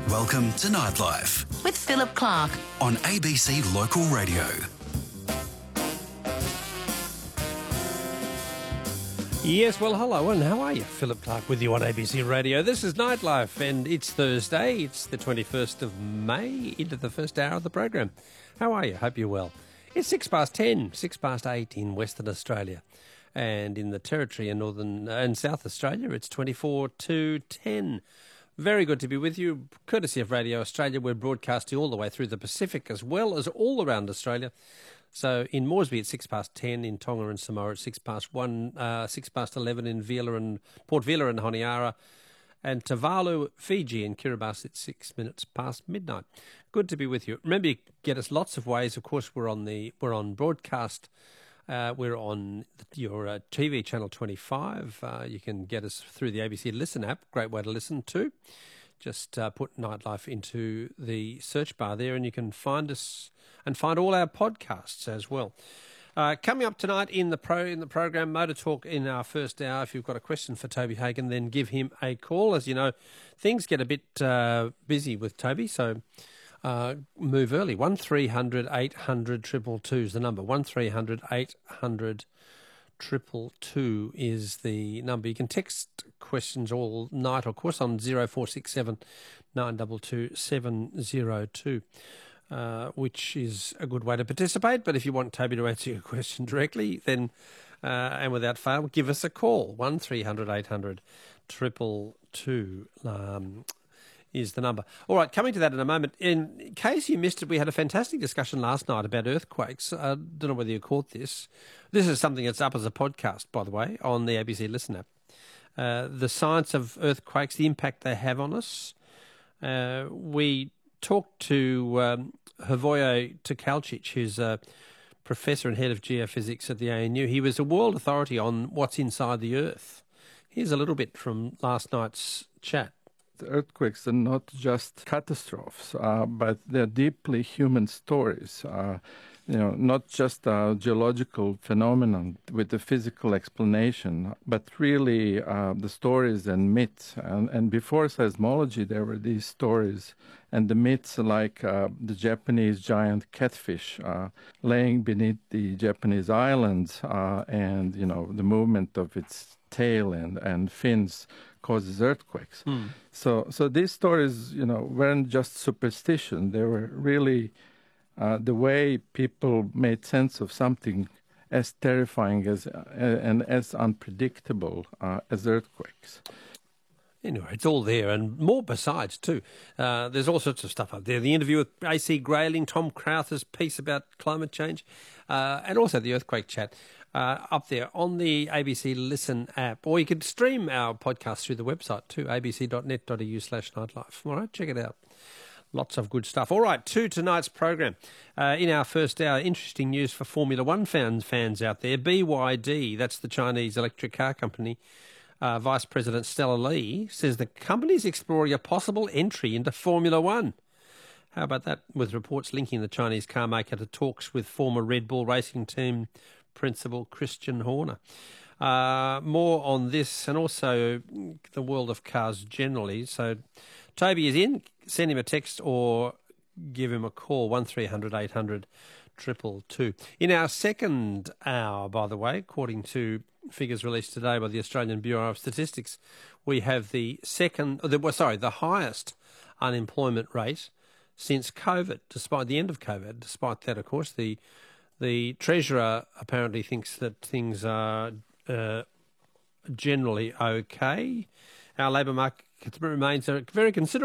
Welcome to Nightlife with Philip Clark on ABC Local Radio. Yes, well, hello, and how are you? Philip Clark with you on ABC Radio. This is Nightlife, and it's Thursday. It's the 21st of May, into the first hour of the program. How are you? Hope you're well. It's 10:06, 8 in Western Australia, and in the Territory in Northern and South Australia, it's 24 to 10. Very good to be with you. Courtesy of Radio Australia, we're broadcasting all the way through the Pacific as well as all around Australia. So in Moresby it's 10:06, in Tonga and Samoa it's 1:06, 11:06 in Vila and Port Vila and Honiara, and Tuvalu, Fiji and Kiribati it's 6:06 midnight. Good to be with you. Remember, you get us lots of ways. Of course, we're on broadcast. We're on your TV channel 25. You can get us through the ABC Listen app. Great way to listen to. Just put Nightlife into the search bar there, and you can find us and find all our podcasts as well. Coming up tonight in the program, Motor Talk in our first hour. If you've got a question for Toby Hagan, then give him a call. As you know, things get a bit busy with Toby, so move early. 1300 800 222 is the number. 1300 800 222 is the number. You can text questions all night, of course, on 0467 922 702, which is a good way to participate. But if you want Toby to answer your question directly, then and without fail, give us a call. 1300 800 222 is the number. All right, coming to that in a moment. In case you missed it, we had a fantastic discussion last night about earthquakes. I don't know whether you caught this. This is something that's up as a podcast, by the way, on the ABC Listen app. The science of earthquakes, the impact they have on us. We talked to Hrvoje Tkalčić, who's a professor and head of geophysics at the ANU. He was a world authority on what's inside the Earth. Here's a little bit from last night's chat. Earthquakes are not just catastrophes, but they're deeply human stories. Not just a geological phenomenon with a physical explanation, but really the stories and myths. And before seismology, there were these stories and the myths like the Japanese giant catfish laying beneath the Japanese islands, and the movement of its tail and fins causes earthquakes. So these stories, weren't just superstition. They were really the way people made sense of something as terrifying and as unpredictable as earthquakes. Anyway, it's all there and more besides too. There's all sorts of stuff up there. The interview with AC Grayling, Tom Crowther's piece about climate change, and also the earthquake chat up there on the ABC Listen app. Or you could stream our podcast through the website too, abc.net.au/nightlife. All right, check it out. Lots of good stuff. All right, to tonight's program. In our first hour, interesting news for Formula One fans out there. BYD, that's the Chinese electric car company, Vice President Stella Li says the company's exploring a possible entry into Formula One. How about that, with reports linking the Chinese car maker to talks with former Red Bull racing team principal Christian Horner. More on this and also the world of cars generally. So Toby is in. Send him a text or give him a call, 1300 800 222. In our second hour, by the way, according to figures released today by the Australian Bureau of Statistics, we have the highest unemployment rate since COVID, despite the end of COVID. Despite that, of course, the Treasurer apparently thinks that things are generally okay. Our labour market remains a very considerable